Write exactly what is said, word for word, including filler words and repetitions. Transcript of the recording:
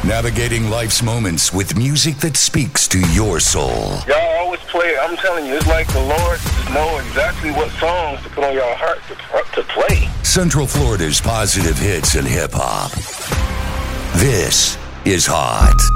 Navigating life's moments with music that speaks to your soul. Y'all always play, I'm telling you, it's like the Lord just know exactly what songs to put on your heart to, to play. Central Florida's positive hits and hip-hop. This is Hot.